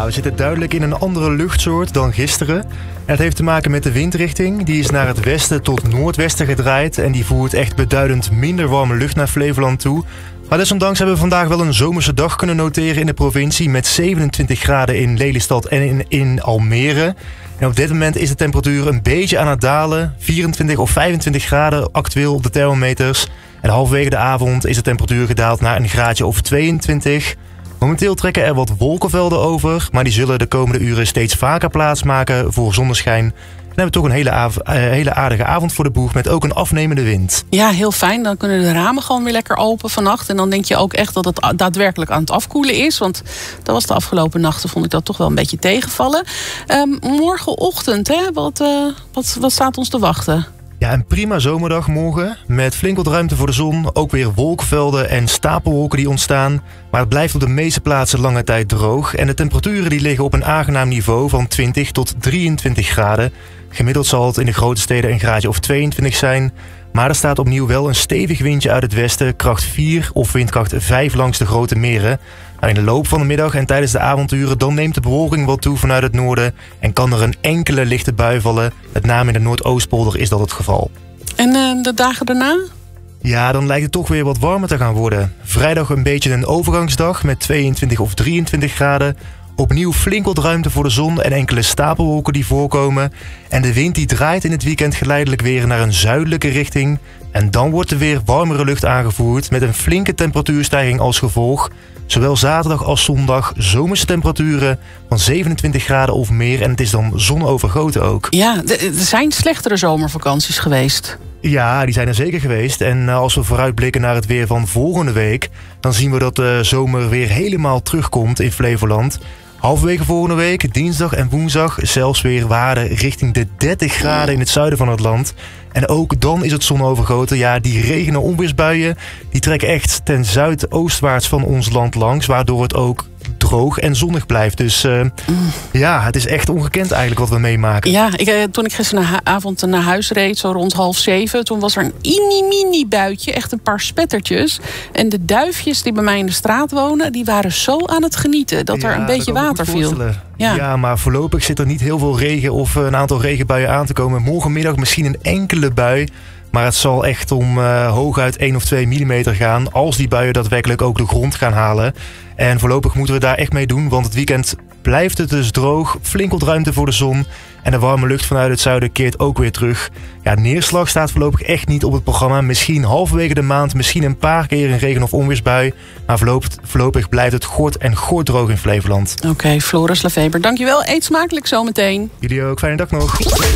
Ja, we zitten duidelijk in een andere luchtsoort dan gisteren. En het heeft te maken met de windrichting. Die is naar het westen tot noordwesten gedraaid. En die voert echt beduidend minder warme lucht naar Flevoland toe. Maar desondanks hebben we vandaag wel een zomerse dag kunnen noteren in de provincie. Met 27 graden in Lelystad en in Almere. En op dit moment is de temperatuur een beetje aan het dalen. 24 of 25 graden actueel op de thermometers. En halverwege de avond is de temperatuur gedaald naar een graadje of 22. Momenteel trekken er wat wolkenvelden over, maar die zullen de komende uren steeds vaker plaatsmaken voor zonneschijn. En hebben we toch een hele aardige avond voor de boeg met ook een afnemende wind. Ja, heel fijn. Dan kunnen de ramen gewoon weer lekker open vannacht. En dan denk je ook echt dat het daadwerkelijk aan het afkoelen is. Want dat was de afgelopen nachten, vond ik dat toch wel een beetje tegenvallen. Morgenochtend, hè? Wat staat ons te wachten? Ja, een prima zomerdag morgen. Met flink wat ruimte voor de zon. Ook weer wolkenvelden en stapelwolken die ontstaan. Maar het blijft op de meeste plaatsen lange tijd droog. En de temperaturen die liggen op een aangenaam niveau van 20 tot 23 graden. Gemiddeld zal het in de grote steden een graadje of 22 zijn. Maar er staat opnieuw wel een stevig windje uit het westen. Kracht 4 of windkracht 5 langs de grote meren. Nou, in de loop van de middag en tijdens de avonturen dan neemt de bewolking wat toe vanuit het noorden. En kan er een enkele lichte bui vallen. Met name in de Noordoostpolder is dat het geval. En de dagen daarna? Ja, dan lijkt het toch weer wat warmer te gaan worden. Vrijdag een beetje een overgangsdag met 22 of 23 graden. Opnieuw flink wat ruimte voor de zon en enkele stapelwolken die voorkomen. En de wind die draait in het weekend geleidelijk weer naar een zuidelijke richting. En dan wordt er weer warmere lucht aangevoerd met een flinke temperatuurstijging als gevolg. Zowel zaterdag als zondag zomerse temperaturen van 27 graden of meer. En het is dan zonovergoten ook. Ja, er zijn slechtere zomervakanties geweest. Ja, die zijn er zeker geweest. En als we vooruitblikken naar het weer van volgende week, dan zien we dat de zomer weer helemaal terugkomt in Flevoland. Halverwege volgende week, dinsdag en woensdag, zelfs weer waarden richting de 30 graden in het zuiden van het land. En ook dan is het zonovergoten. Ja, die regen- en onweersbuien die trekken echt ten zuidoostwaarts van ons land langs, waardoor het ook droog en zonnig blijft. Dus ja, het is echt ongekend eigenlijk wat we meemaken. Ja, toen ik gisteravond naar huis reed, zo rond 6:30... toen was er een mini buitje, echt een paar spettertjes. En de duifjes die bij mij in de straat wonen, die waren zo aan het genieten dat er een beetje water viel. Ja, maar voorlopig zit er niet heel veel regen of een aantal regenbuien aan te komen. Morgenmiddag misschien een enkele bui. Maar het zal echt om hooguit 1 of 2 millimeter gaan, als die buien daadwerkelijk ook de grond gaan halen. En voorlopig moeten we daar echt mee doen, want het weekend blijft het dus droog. Flink wat ruimte voor de zon. En de warme lucht vanuit het zuiden keert ook weer terug. Ja, neerslag staat voorlopig echt niet op het programma. Misschien halverwege de maand, misschien een paar keer een regen- of onweersbui. Maar voorlopig blijft het gort en droog in Flevoland. Oké, Floris Lefeber, dankjewel. Eet smakelijk zometeen. Jullie ook, fijne dag nog.